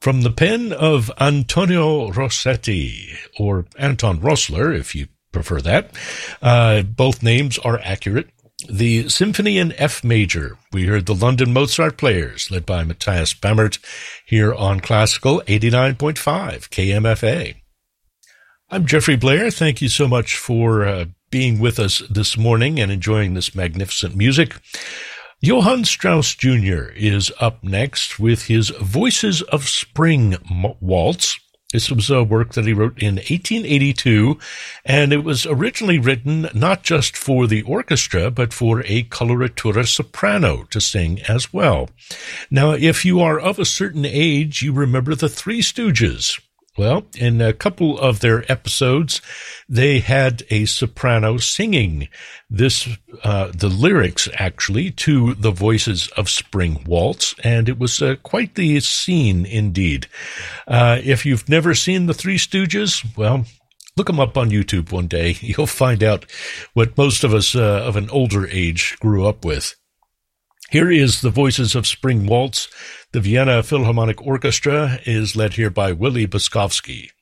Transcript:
From the pen of Antonio Rossetti, or Anton Rossler, if you prefer that. Both names are accurate. The Symphony in F major. We heard the London Mozart Players, led by Matthias Bammert, here on Classical 89.5 KMFA. I'm Jeffrey Blair. Thank you so much for being with us this morning and enjoying this magnificent music. Johann Strauss Jr. is up next with his Voices of Spring Waltz. This was a work that he wrote in 1882, and it was originally written not just for the orchestra, but for a coloratura soprano to sing as well. Now, if you are of a certain age, you remember the Three Stooges. Well, in a couple of their episodes, they had a soprano singing the lyrics, actually, to the Voices of Spring Waltz, and it was quite the scene indeed. If you've never seen the Three Stooges, well, look them up on YouTube one day. You'll find out what most of us of an older age grew up with. Here is the Voices of Spring Waltz. The Vienna Philharmonic Orchestra is led here by Willy Boskovsky.